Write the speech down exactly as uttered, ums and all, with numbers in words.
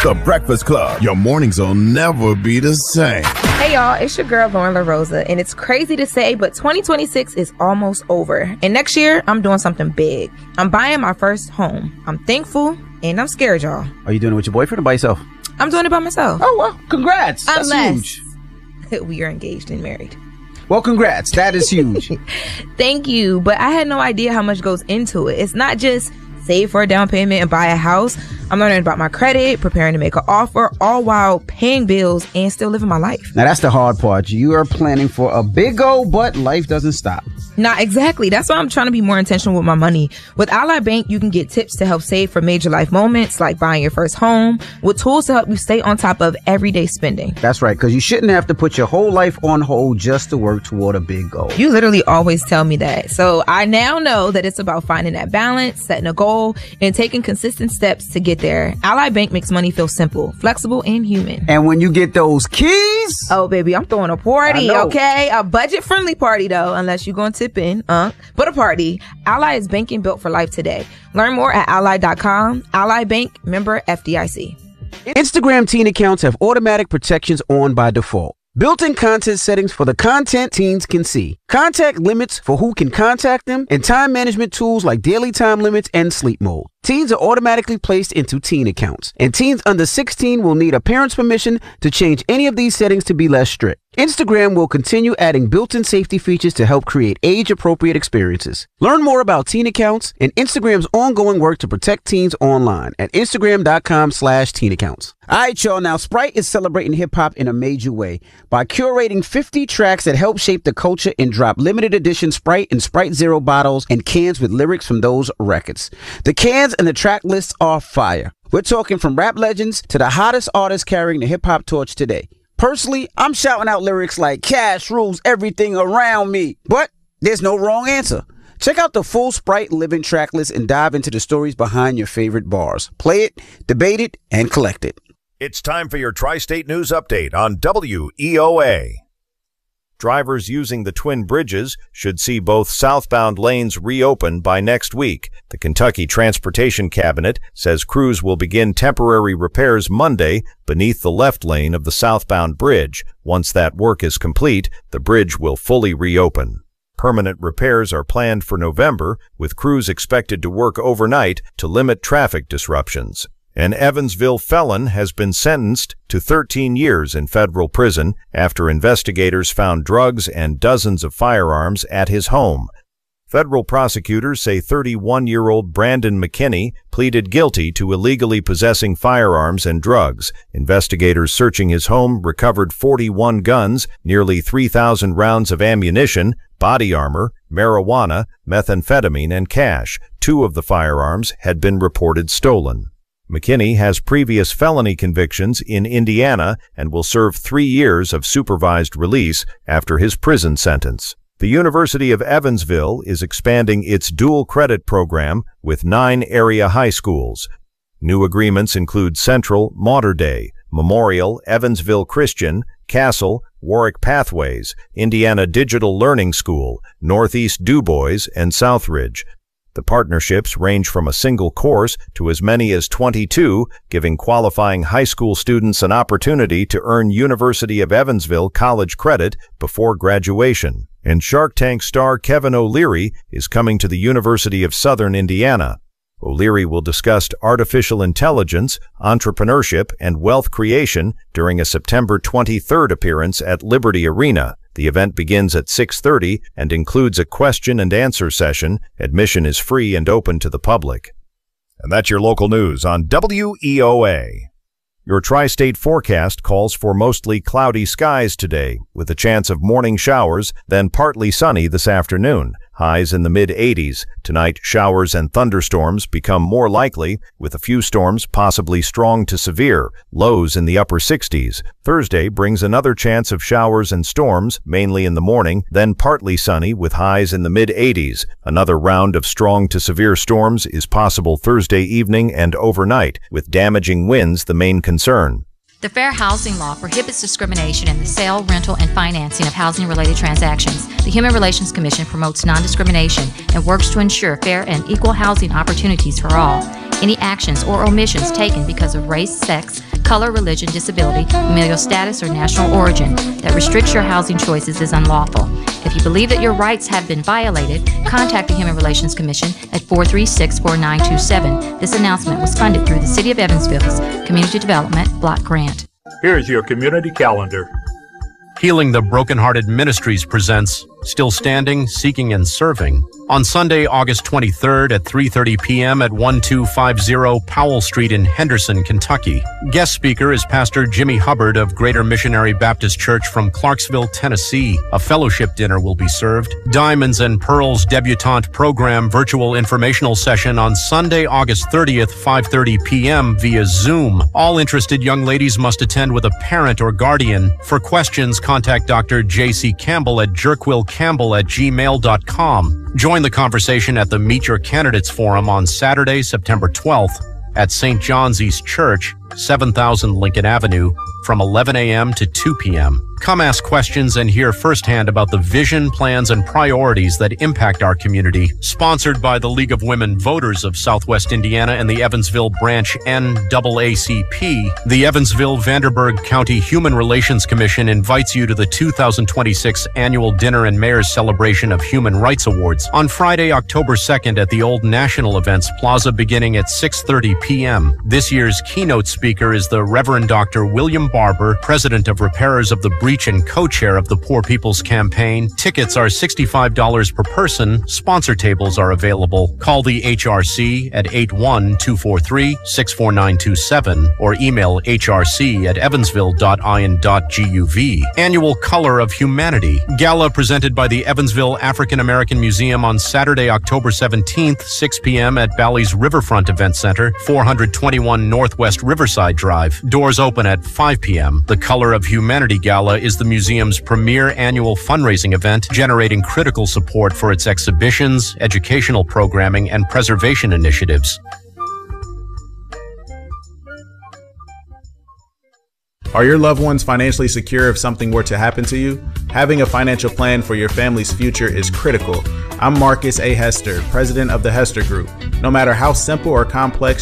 The Breakfast Club. Your mornings will never be the same. Hey y'all, it's your girl Lauren LaRosa, and it's crazy to say, but twenty twenty-six is almost over. And next year, I'm doing something big. I'm buying my first home. I'm thankful, and I'm scared, y'all. Are you doing it with your boyfriend or by yourself? I'm doing it by myself. Oh, well, congrats. That's Unless huge. we are engaged and married. Well, congrats. That is huge. Thank you, but I had no idea how much goes into it. It's not just save for a down payment and buy a house. I'm learning about my credit, preparing to make an offer, all while paying bills and still living my life. Now, that's the hard part. You are planning for a big goal, but life doesn't stop. Not exactly. That's why I'm trying to be more intentional with my money. With Ally Bank, you can get tips to help save for major life moments like buying your first home, with tools to help you stay on top of everyday spending. That's right, because you shouldn't have to put your whole life on hold just to work toward a big goal. You literally always tell me that. So I now know that it's about finding that balance, setting a goal, and taking consistent steps to get there. Ally Bank makes money feel simple, flexible, and human. And when you get those keys... Oh, baby, I'm throwing a party, okay? A budget-friendly party, though, unless you're going to tip in, uh, but a party. Ally is banking built for life today. Learn more at ally dot com. Ally Bank, member F D I C. Instagram teen accounts have automatic protections on by default. Built-in content settings for the content teens can see, contact limits for who can contact them, and time management tools like daily time limits and sleep mode. Teens are automatically placed into teen accounts, and teens under sixteen will need a parent's permission to change any of these settings to be less strict. Instagram will continue adding built-in safety features to help create age-appropriate experiences. Learn more about teen accounts and Instagram's ongoing work to protect teens online at instagram dot com slash teen accounts. All right, y'all. Now, Sprite is celebrating hip-hop in a major way by curating fifty tracks that help shape the culture and drop limited edition Sprite and Sprite Zero bottles and cans with lyrics from those records. The cans and the track lists are fire. We're talking from rap legends to the hottest artists carrying the hip-hop torch today. Personally, I'm shouting out lyrics like "Cash rules everything around me," but there's no wrong answer. Check out the full Sprite Living track list and dive into the stories behind your favorite bars. Play it, debate it, and collect it. It's time for your Tri-State News Update on W E O A. Drivers using the Twin Bridges should see both southbound lanes reopen by next week. The Kentucky Transportation Cabinet says crews will begin temporary repairs Monday beneath the left lane of the southbound bridge. Once that work is complete, the bridge will fully reopen. Permanent repairs are planned for November, with crews expected to work overnight to limit traffic disruptions. An Evansville felon has been sentenced to thirteen years in federal prison after investigators found drugs and dozens of firearms at his home. Federal prosecutors say thirty-one-year-old Brandon McKinney pleaded guilty to illegally possessing firearms and drugs. Investigators searching his home recovered forty-one guns, nearly three thousand rounds of ammunition, body armor, marijuana, methamphetamine, and cash. Two of the firearms had been reported stolen. McKinney has previous felony convictions in Indiana and will serve three years of supervised release after his prison sentence. The University of Evansville is expanding its dual credit program with nine area high schools. New agreements include Central, Mater Dei, Memorial, Evansville Christian, Castle, Warwick Pathways, Indiana Digital Learning School, Northeast Du Bois, and Southridge. The partnerships range from a single course to as many as twenty-two, giving qualifying high school students an opportunity to earn University of Evansville college credit before graduation. And Shark Tank star Kevin O'Leary is coming to the University of Southern Indiana. O'Leary will discuss artificial intelligence, entrepreneurship, and wealth creation during a September twenty-third appearance at Liberty Arena. The event begins at six thirty and includes a question and answer session. Admission is free and open to the public. And that's your local news on W E O A. Your tri-state forecast calls for mostly cloudy skies today, with a chance of morning showers, then partly sunny this afternoon. Highs in the mid eighties. Tonight, showers and thunderstorms become more likely, with a few storms possibly strong to severe. Lows in the upper sixties. Thursday brings another chance of showers and storms, mainly in the morning, then partly sunny with highs in the mid eighties. Another round of strong to severe storms is possible Thursday evening and overnight, with damaging winds the main concern. The Fair Housing Law prohibits discrimination in the sale, rental, and financing of housing-related transactions. The Human Relations Commission promotes non-discrimination and works to ensure fair and equal housing opportunities for all. Any actions or omissions taken because of race, sex, color, religion, disability, familial status, or national origin that restricts your housing choices is unlawful. If you believe that your rights have been violated, contact the Human Relations Commission at four three six, four nine two seven. This announcement was funded through the City of Evansville's Community Development Block Grant. Here's your community calendar. Healing the Brokenhearted Ministries presents Still Standing, Seeking and Serving on Sunday, August twenty-third at three thirty p.m. at twelve fifty Powell Street in Henderson, Kentucky. Guest speaker is Pastor Jimmy Hubbard of Greater Missionary Baptist Church from Clarksville, Tennessee. A fellowship dinner will be served. Diamonds and Pearls Debutante Program virtual informational session on Sunday, August thirtieth, five thirty p.m. via Zoom. All interested young ladies must attend with a parent or guardian. For questions, contact Doctor J C Campbell at jerkwillcampbell at gmail dot com. Join the conversation at the Meet Your Candidates Forum on Saturday, September twelfth at Saint John's East Church, seven thousand Lincoln Avenue, from eleven a.m. to two p.m. Come ask questions and hear firsthand about the vision, plans, and priorities that impact our community. Sponsored by the League of Women Voters of Southwest Indiana and the Evansville Branch N double A C P, the Evansville-Vanderburgh County Human Relations Commission invites you to the two thousand twenty-six Annual Dinner and Mayor's Celebration of Human Rights Awards on Friday, October second at the Old National Events Plaza beginning at six thirty p.m. This year's keynote speaker is the Reverend Doctor William Barber, President of Repairers of the Breach and co-chair of the Poor People's Campaign. Tickets are sixty-five dollars per person. Sponsor tables are available. Call the H R C at eight one, two four three, six four nine two seven or email h r c at evansville dot i n dot gov. Annual Color of Humanity Gala presented by the Evansville African American Museum on Saturday, October seventeenth, six p.m. at Bally's Riverfront Event Center, four twenty-one Northwest Riverside Drive. Doors open at five p.m. The Color of Humanity Gala is the museum's premier annual fundraising event, generating critical support for its exhibitions, educational programming, and preservation initiatives. Are your loved ones financially secure if something were to happen to you? Having a financial plan for your family's future is critical. I'm Marcus A. Hester, president of the Hester Group. No matter how simple or complex